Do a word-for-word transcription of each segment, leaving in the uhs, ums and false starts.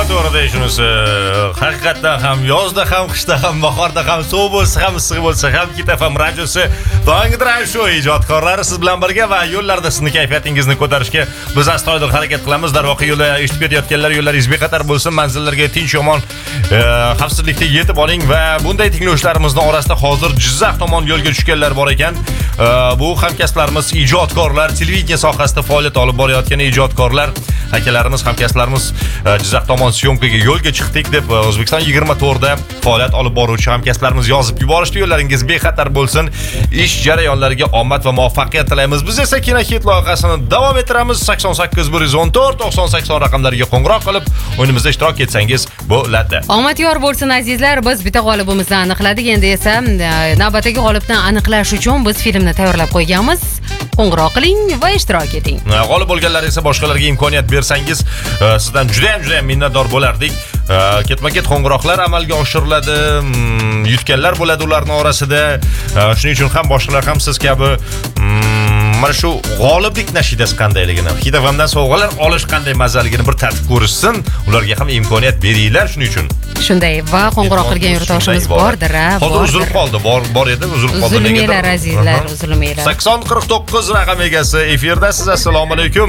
to'g'ri deyish shunisi. Haqiqatan ham yozda ham, qishda ham, bahorda ham, sovuq bo'lsa ham, issiq bo'lsa ham Hit F M radiosi Tong Drive Show ijodkorlari siz bilan birga va yo'llarda sizni kayfiyatingizni ko'tarishga biz astoydil harakat qilamiz. Darvoqe yo'lda eshitib ketayotganlar yo'llaringiz bexatar bo'lsin, manzillarga tinch yomon xavfsizlikda yetib oling va bunday tinglovchilarimizning orasida hozir Jizzax tomon yo'lga tushganlar bor ekan. Bu hamkasblarimiz ijodkorlar, televideniya sohasida faoliyat olib borayotgan ijodkorlar, akalarimiz, hamkasblarimiz Jizzax tomon syomkaga yo'lga chiqdik deb O'zbekiston yigirma to'rt da faoliyat olib boruvchi hamkasblarimiz yozib yuborishdi. Yo'llaringiz bexatar bo'lsin. Ish jarayonlariga omad va muvaffaqiyat tilaymiz. Biz esa Kino Hit loyihasini davom ettiramiz. sakson sakkiz bir yuz o'n to'rt to'qson sakson raqamlariga qo'ng'iroq qilib o'yinimizda ishtirok etsangiz bo'ladi. Omad yor bo'lsin azizlar. Biz bitta g'olibimizni aniqladik. Endi esa navbatdagi g'olibni aniqlash uchun biz filmni tayyorlab qo'yganmiz. Qo'ng'iroq qiling va ishtirok eting. G'olib bo'lganlar esa boshqalarga imkoniyat bersangiz, sizdan juda ham juda ham minnatdor bo'lardik. Ketma-ket qo'ng'iroqlar amalga oshiriladi, yutganlar bo'ladi ularning orasida. Shuning uchun ham boshqalar ham siz kabi mana shu g'oliblik nashidasi qandayligini, Hit F M dan sovg'alar olish qanday mazaligini bir tartib ko'rishsin, ularga ham imkoniyat beringlar. Shuning uchun shunday va qo'ng'iroq qilgan yurtdoshimiz bordir, ha. Hozir uzilib qoldi, bor bor edi, uzilib qoldi. Uzilmanglar azizlar, uzilmanglar. sakson qirq to'qqiz raqam egasi efirda-siz. Assalomu alaykum.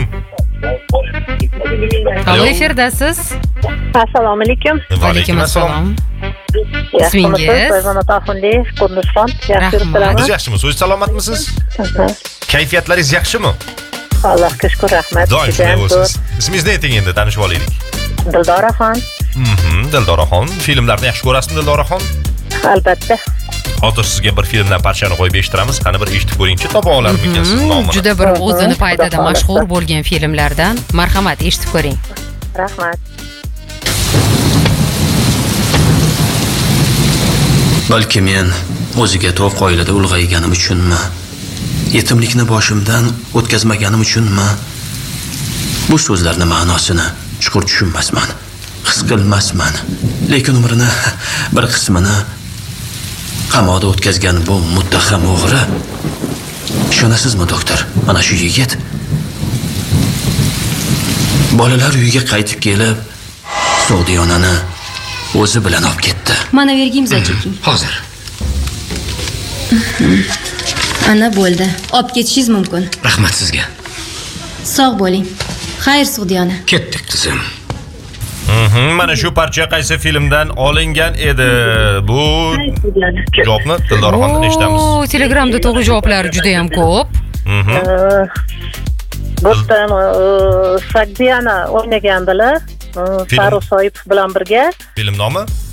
Alo, efirdasiz. Assalomu alaykum. Va alaykum assalom. Ismingiz? Biz yaxshimiz. O'zingiz salomatmisiz? Kayfiyatlaringiz yaxshimi? Allohga shukr, rahmat. Doim shunday bo'lsiz. Ismingizni ayting endi, tanishib olaylik. Dildoraxon. Mhm, Dildoraxon. Filmlarni yaxshi ko'rasizmi, Dildoraxon? Albatta. Hozir sizga bir filmdan parchani qo'yib eshittiramiz. Qani bir eshitib ko'ringchi, topa olarmikansiz nomini? Juda bir o'zini paytida mashhur bo'lgan filmlardan. Marhamat, eshitib ko'ring. Rahmat. Balki men o'ziga to'q oilada ulg'ayganim uchunmi, yetimlikni boshimdan o'tkazmaganim uchunmi, bu so'zlarning ma'nosini chuqur tushunmasman, his qilmasman. Lekin umrini bir qismini qamoqda o'tkazgan bu muttaham o'g'ri, ishonasizmi doktor? Mana shu yigit bolalar uyiga qaytib kelib, Sog'diyonani o'zi bilan olib ketdi. Mana vergi imzo cheking. Hozir. Ana bo'ldi. Olib ketishingiz mumkin. Rahmat sizga. Sog' bo'ling. Xayr, Sug'diyona. Ketdik qizim. Mhm, mana shu parcha qaysi filmdan olingan edi? Bu javobni Dildoraxondan eshitamiz. O, Telegramda to'g'ri javoblar juda ham ko'p. Mhm. Bo'tdan Sagdiyana o'ynagandilar. Farruh Soipov bilan birga. Film nomi?